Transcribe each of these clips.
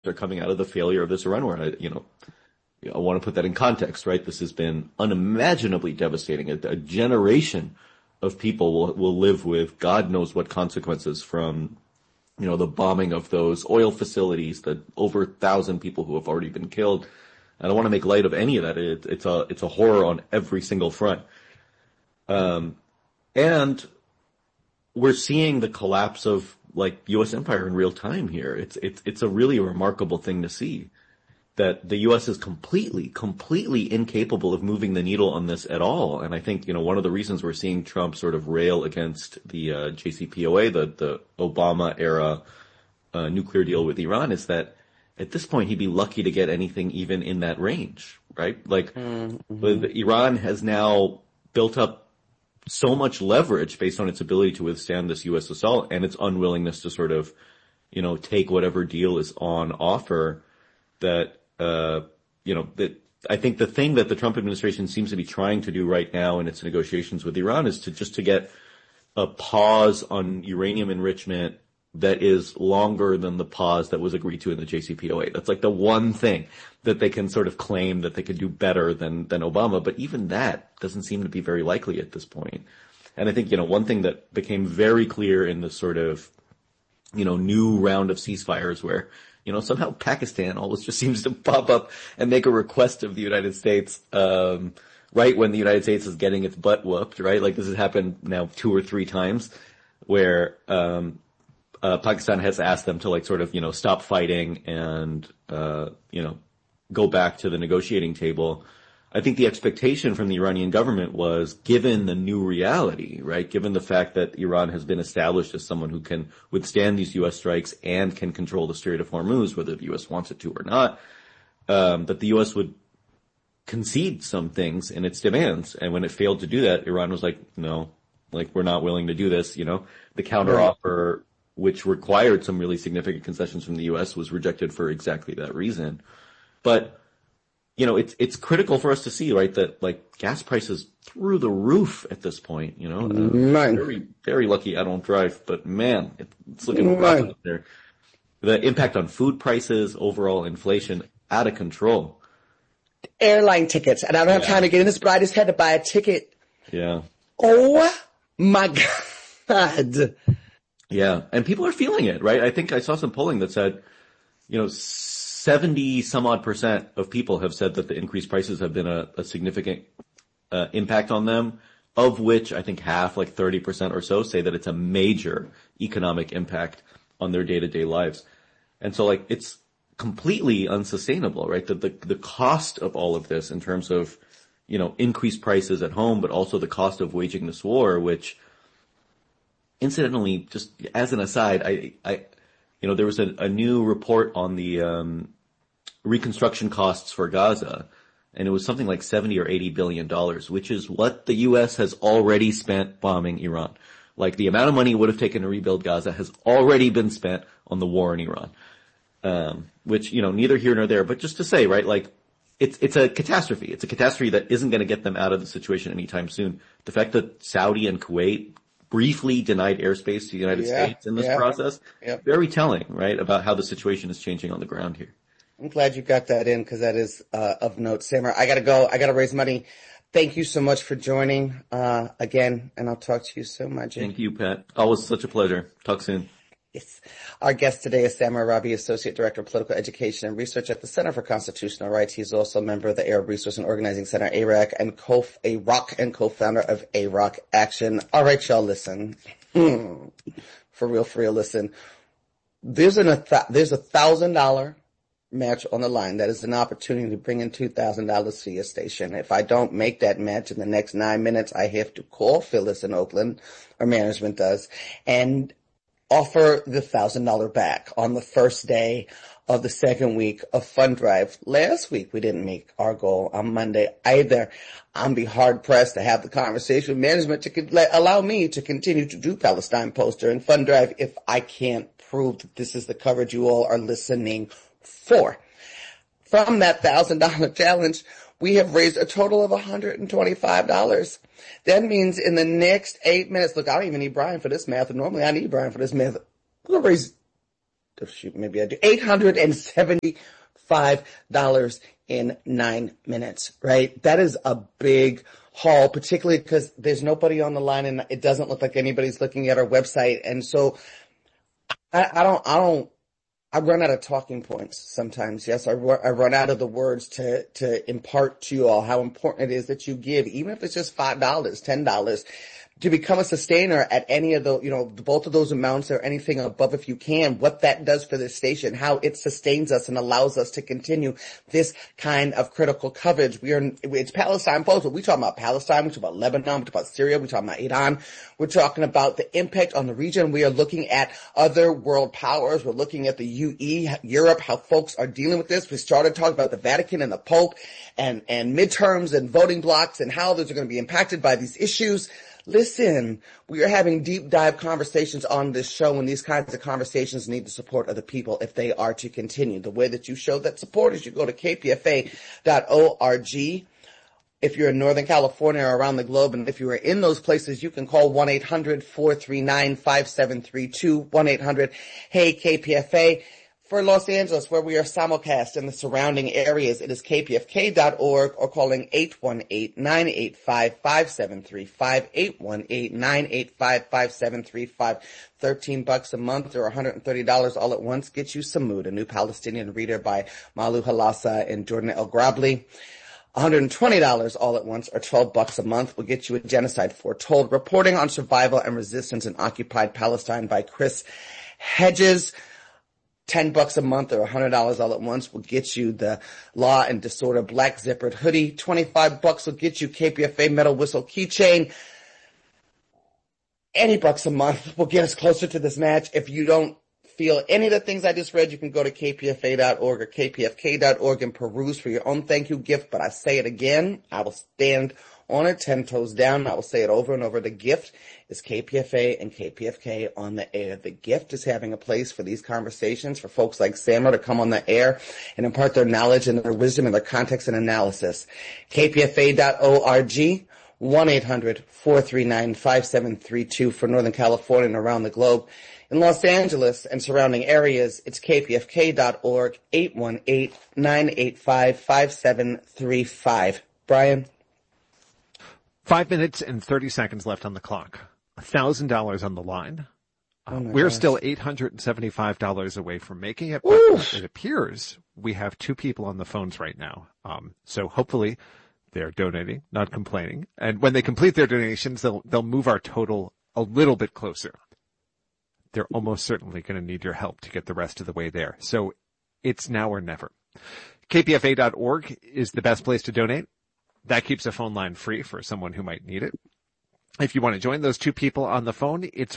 are coming out of the failure of this Iran war. I want to put that in context, right? This has been unimaginably devastating. A generation of people will live with God knows what consequences from, the bombing of those oil facilities, the over 1,000 people who have already been killed. I don't want to make light of any of that. It's a horror on every single front. And we're seeing the collapse of U.S. empire in real time here. It's a really remarkable thing to see that the U.S. is completely incapable of moving the needle on this at all. And I think, one of the reasons we're seeing Trump sort of rail against the JCPOA, the Obama era nuclear deal with Iran, is that at this point he'd be lucky to get anything even in that range, right? Iran has now built up so much leverage based on its ability to withstand this U.S. assault and its unwillingness to sort of, take whatever deal is on offer that, that I think the thing that the Trump administration seems to be trying to do right now in its negotiations with Iran is to get a pause on uranium enrichment that is longer than the pause that was agreed to in the JCPOA. That's the one thing that they can sort of claim that they could do better than Obama, but even that doesn't seem to be very likely at this point. And I think, one thing that became very clear in the sort of, new round of ceasefires where, somehow Pakistan always just seems to pop up and make a request of the United States, right when the United States is getting its butt whooped, right? This has happened now 2 or 3 times where, Pakistan has asked them to stop fighting and, go back to the negotiating table. I think the expectation from the Iranian government was, given the new reality, right? Given the fact that Iran has been established as someone who can withstand these U.S. strikes and can control the Strait of Hormuz, whether the U.S. wants it to or not, that the U.S. would concede some things in its demands. And when it failed to do that, Iran was no, we're not willing to do this, The counteroffer, which required some really significant concessions from the U.S., was rejected for exactly that reason. But, it's critical for us to see, right, that gas prices through the roof at this point, very, very lucky I don't drive, but man, it's looking rough out there. The impact on food prices, overall inflation, out of control. Airline tickets, and I don't have time to get in this, but I just had to buy a ticket. Yeah. Oh my God. Yeah, and people are feeling it, right? I think I saw some polling that said, 70 some odd % of people have said that the increased prices have been a significant impact on them, of which I think half, 30% or so, say that it's a major economic impact on their day-to-day lives. And so it's completely unsustainable, right? The cost of all of this in terms of, increased prices at home, but also the cost of waging this war, which incidentally, just as an aside, there was a new report on the reconstruction costs for Gaza, and it was something like $70 or $80 billion, which is what the U.S. has already spent bombing Iran. The amount of money it would have taken to rebuild Gaza has already been spent on the war in Iran. Which, neither here nor there, but just to say, right, it's a catastrophe. It's a catastrophe that isn't going to get them out of the situation anytime soon. The fact that Saudi and Kuwait briefly denied airspace to the United States in this process, very telling, right, about how the situation is changing on the ground here. I'm glad you got that in because that is of note. Samer, I got to go. I got to raise money. Thank you so much for joining again, and I'll talk to you soon, my Jay. Thank you, Pat. Always such a pleasure. Talk soon. Yes. Our guest today is Samer Rabi, Associate Director of Political Education and Research at the Center for Constitutional Rights. He's also a member of the Arab Resource and Organizing Center, ARAC, and co-founder of AROC Action. All right, y'all, listen. For real, listen. There's a $1,000 match on the line. That is an opportunity to bring in $2,000 to your station. If I don't make that match in the next 9 minutes, I have to call Phyllis in Oakland, or management does, and offer the $1,000 back on the first day of the second week of Fund Drive. Last week, we didn't make our goal on Monday either. I'm be hard pressed to have the conversation with management to allow me to continue to do Palestine Poster and Fund Drive if I can't prove that this is the coverage you all are listening for. From that $1,000 challenge, we have raised a total of $125. That means in the next 8 minutes, look, I don't even need Brian for this math. Normally I need Brian for this math. We're going to raise shoot, maybe I do. $875 in 9 minutes, right? That is a big haul, particularly because there's nobody on the line and it doesn't look like anybody's looking at our website. And so I run out of talking points sometimes. Yes, I run out of the words to impart to you all how important it is that you give, even if it's just $5, $10, to become a sustainer at any of the, both of those amounts or anything above if you can, what that does for this station, how it sustains us and allows us to continue this kind of critical coverage. It's Palestine Post, but we talk about Palestine, we talk about Lebanon, we talk about Syria, we talk about Iran, we're talking about the impact on the region. We are looking at other world powers. We're looking at the UE, Europe, how folks are dealing with this. We started talking about the Vatican and the Pope and midterms and voting blocks and how those are going to be impacted by these issues. Listen, we are having deep dive conversations on this show, and these kinds of conversations need the support of the people if they are to continue. The way that you show that support is you go to kpfa.org. If you're in Northern California or around the globe, and if you are in those places, you can call 1-800-439-5732, 1-800-HEY-KPFA. For Los Angeles, where we are simulcast in the surrounding areas, it is kpfk.org or calling 818-985-5735, 818-985-5735. $13 a month or $130 all at once gets you Samud, a new Palestinian reader by Malu Halassa and Jordan El Grabli. $120 all at once or $12 a month will get you A Genocide Foretold, reporting on survival and resistance in occupied Palestine by Chris Hedges. $10 a month or $100 all at once will get you the Law and Disorder Black Zippered Hoodie. $25 will get you KPFA Metal Whistle Keychain. $80 a month will get us closer to this match. If you don't feel any of the things I just read, you can go to kpfa.org or kpfk.org and peruse for your own thank you gift. But I say it again, I will stand on it 10 toes down. I will say it over and over. The gift is KPFA and KPFK on the air. The gift is having a place for these conversations, for folks like Samra to come on the air and impart their knowledge and their wisdom and their context and analysis. KPFA.org, 1-800-439-5732 for Northern California and around the globe. In Los Angeles and surrounding areas, it's kpfk.org, 818-985-5735. Brian? 5 minutes and 30 seconds left on the clock. $1,000 on the line. We're gosh. still $875 away from making it, but it appears we have two people on the phones right now. So hopefully they're donating, not complaining. And when they complete their donations, they'll move our total a little bit closer. They're almost certainly going to need your help to get the rest of the way there. So it's now or never. KPFA.org is the best place to donate. That keeps a phone line free for someone who might need it. If you want to join those two people on the phone, it's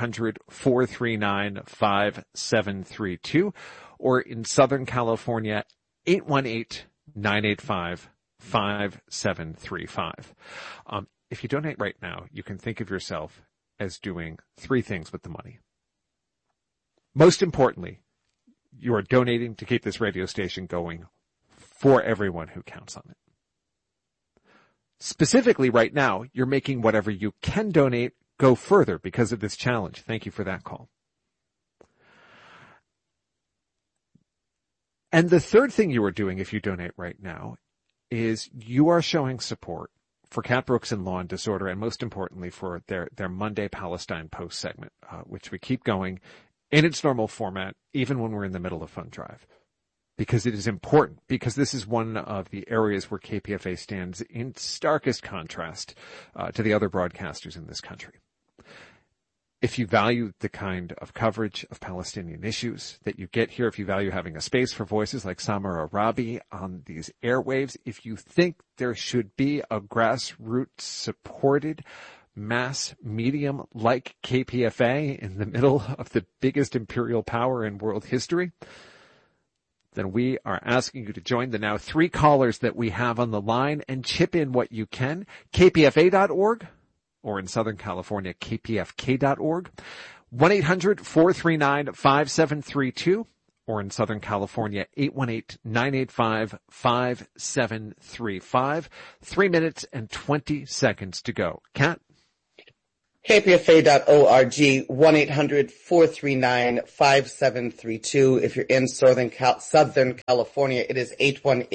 1-800-439-5732, or in Southern California, 818-985-5735. If you donate right now, you can think of yourself as doing three things with the money. Most importantly, you are donating to keep this radio station going for everyone who counts on it. Specifically right now, you're making whatever you can donate go further because of this challenge. Thank you for that call. And the third thing you are doing if you donate right now is you are showing support for Cat Brooks and Law and Disorder, and most importantly for their Monday Palestine Post segment, which we keep going in its normal format, even when we're in the middle of Fund Drive. Because it is important, because this is one of the areas where KPFA stands in starkest contrast to the other broadcasters in this country. If you value the kind of coverage of Palestinian issues that you get here, if you value having a space for voices like Samar Arabi on these airwaves, if you think there should be a grassroots supported mass medium like KPFA in the middle of the biggest imperial power in world history, then we are asking you to join the now three callers that we have on the line and chip in what you can. KPFA.org, or in Southern California, KPFK.org. 1-800-439-5732, or in Southern California, 818-985-5735. 3 minutes and 20 seconds to go. Kat? KPFA.org, 1-800-439-5732. If you're in Southern California, it is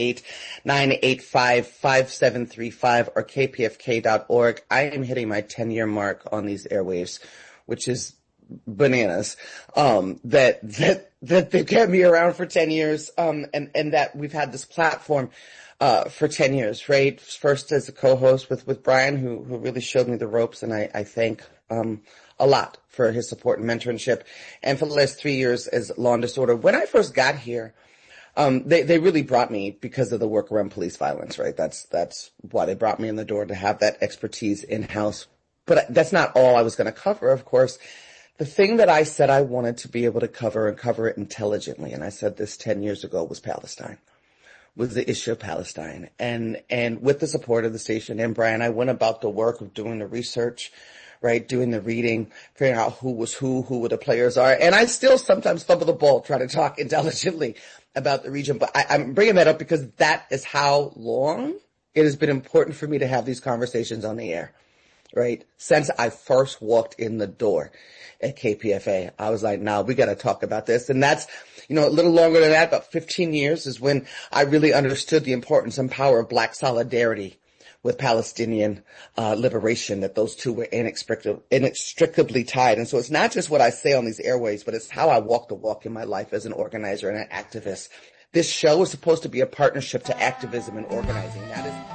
818-985-5735 or kpfk.org. I am hitting my 10-year mark on these airwaves, which is bananas. That they've kept me around for 10 years, and that we've had this platform for 10 years, right? First as a co-host with Brian, who really showed me the ropes, and I thank a lot for his support and mentorship. And for the last 3 years as Law and Disorder. When I first got here, they really brought me because of the work around police violence, right? That's why they brought me in the door, to have that expertise in-house. But that's not all I was going to cover, of course. The thing that I said I wanted to be able to cover, and cover it intelligently, and I said this 10 years ago, was Palestine. Was the issue of Palestine. And with the support of the station and Brian, I went about the work of doing the research, right? Doing the reading, figuring out who was who the players are. And I still sometimes fumble the ball trying to talk intelligently about the region. But I'm bringing that up because that is how long it has been important for me to have these conversations on the air, right? Since I first walked in the door at KPFA, I was like, nah, we got to talk about this. And that's, a little longer than that, about 15 years is when I really understood the importance and power of Black solidarity with Palestinian liberation, that those two were inextricably tied. And so it's not just what I say on these airways, but it's how I walk the walk in my life as an organizer and an activist. This show is supposed to be a partnership to activism and organizing. That is